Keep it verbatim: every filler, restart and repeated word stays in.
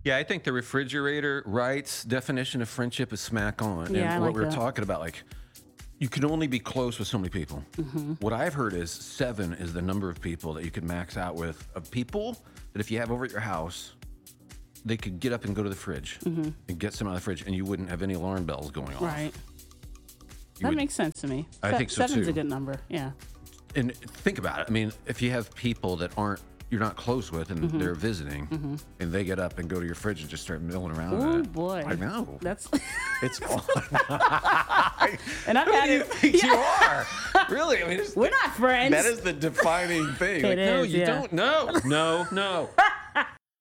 Yeah, I think the refrigerator Wright's definition of friendship is smack on. Yeah, and I what like we were that. talking about, like, you can only be close with so many people. Mm-hmm. What I've heard is seven is the number of people that you could max out with, of people that if you have over at your house, they could get up and go to the fridge and get some out of the fridge, and you wouldn't have any alarm bells going off. Right. You That would- makes sense to me. I Se- think so, Seven's a too. good number. Yeah. And think about it. I mean, if you have people that aren't you're not close with and Mm-hmm. they're visiting, and they get up and go to your fridge and just start milling around. in Oh it. boy. I know. That's It's fun. and I've Who had do you it. think you are? Really? I mean, it's, We're not friends. that is the defining thing. It Like, no, is, you yeah. don't. No, no, no.